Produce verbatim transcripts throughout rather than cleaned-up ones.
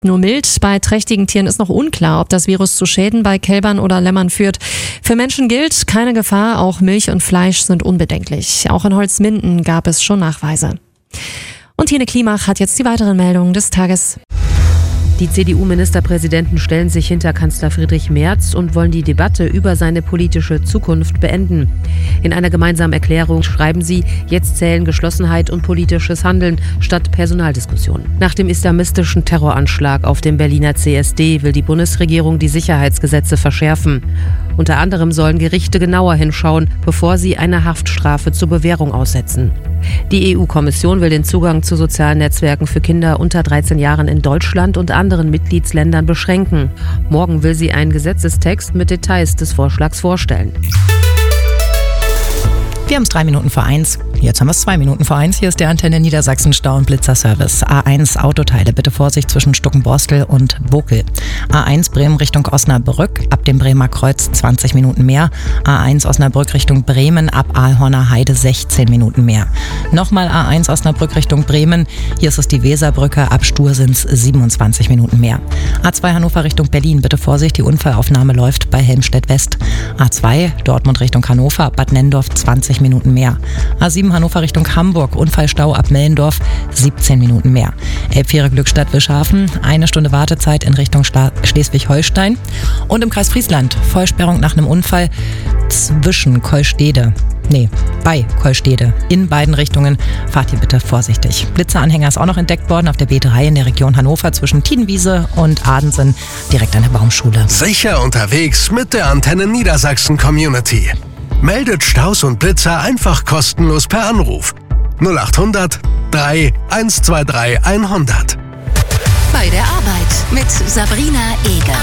nur mild. Bei trächtigen Tieren ist noch unklar, ob das Virus zu Schäden bei Kälbern oder Lämmern führt. Für Menschen gilt keine Gefahr, auch Milch und Fleisch sind unbedenklich. Auch in Holzminden gab es schon Nachweise. Und Tine Klimach hat jetzt die weiteren Meldungen des Tages. Die C D U-Ministerpräsidenten stellen sich hinter Kanzler Friedrich Merz und wollen die Debatte über seine politische Zukunft beenden. In einer gemeinsamen Erklärung schreiben sie, jetzt zählen Geschlossenheit und politisches Handeln statt Personaldiskussionen. Nach dem islamistischen Terroranschlag auf dem Berliner C S D will die Bundesregierung die Sicherheitsgesetze verschärfen. Unter anderem sollen Gerichte genauer hinschauen, bevor sie eine Haftstrafe zur Bewährung aussetzen. Die E U-Kommission will den Zugang zu sozialen Netzwerken für Kinder unter dreizehn Jahren in Deutschland und anderen Mitgliedsländern beschränken. Morgen will sie einen Gesetzestext mit Details des Vorschlags vorstellen. Wir haben es drei Minuten vor eins. Jetzt haben wir es zwei Minuten vor eins. Hier ist der Antenne Niedersachsen Stau- und Blitzerservice. A eins Autoteile. Bitte Vorsicht zwischen Stuckenborstel und Bokel. A eins Bremen Richtung Osnabrück. Ab dem Bremer Kreuz zwanzig Minuten mehr. A eins Osnabrück Richtung Bremen. Ab Aalhorner Heide sechzehn Minuten mehr. Nochmal A eins Osnabrück Richtung Bremen. Hier ist es die Weserbrücke. Ab Stur sind es siebenundzwanzig Minuten mehr. A zwei Hannover Richtung Berlin. Bitte Vorsicht, die Unfallaufnahme läuft bei Helmstedt West. A zwei Dortmund Richtung Hannover. Bad Nennendorf zwanzig Minuten mehr. A sieben Hannover Richtung Hamburg, Unfallstau ab Mellendorf, siebzehn Minuten mehr. Elbfähre Glückstadt Wischhafen, eine Stunde Wartezeit in Richtung Schla- Schleswig-Holstein. Und im Kreis Friesland, Vollsperrung nach einem Unfall zwischen Kolstede, nee, bei Kolstede. In beiden Richtungen fahrt ihr bitte vorsichtig. Blitzeranhänger ist auch noch entdeckt worden auf der B drei in der Region Hannover zwischen Tidenwiese und Adensen, direkt an der Baumschule. Sicher unterwegs mit der Antenne Niedersachsen Community. Meldet Staus und Blitzer einfach kostenlos per Anruf. null acht hundert drei eins zwei drei hundert. Bei der Arbeit mit Sabrina Eger.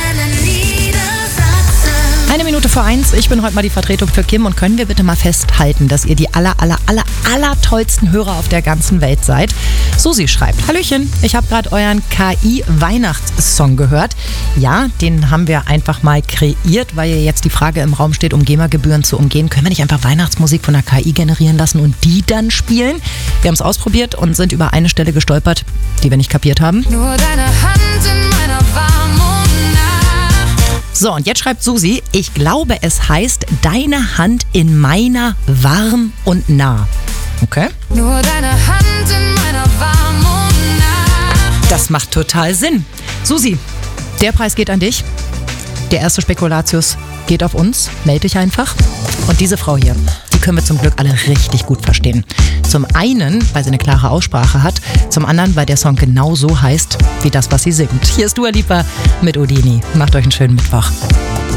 Eine Minute vor eins. Ich bin heute mal die Vertretung für Kim und können wir bitte mal festhalten, dass ihr die aller, aller, aller, aller tollsten Hörer auf der ganzen Welt seid. Susi schreibt: Hallöchen, ich habe gerade euren K I-Weihnachtssong gehört. Ja, den haben wir einfach mal kreiert, weil jetzt die Frage im Raum steht, um GEMA-Gebühren zu umgehen. Können wir nicht einfach Weihnachtsmusik von der K I generieren lassen und die dann spielen? Wir haben es ausprobiert und sind über eine Stelle gestolpert, die wir nicht kapiert haben. Nur deine Hand in meiner warmen So, und jetzt schreibt Susi, ich glaube, es heißt deine Hand in meiner warm und nah. Okay? Nur deine Hand in meiner warmen Das macht total Sinn. Susi, der Preis geht an dich. Der erste Spekulatius geht auf uns. Meld dich einfach. Und diese Frau hier, die können wir zum Glück alle richtig gut verstehen. Zum einen, weil sie eine klare Aussprache hat. Zum anderen, weil der Song genau so heißt, wie das, was sie singt. Hier ist Dua Lipa mit Houdini. Macht euch einen schönen Mittwoch.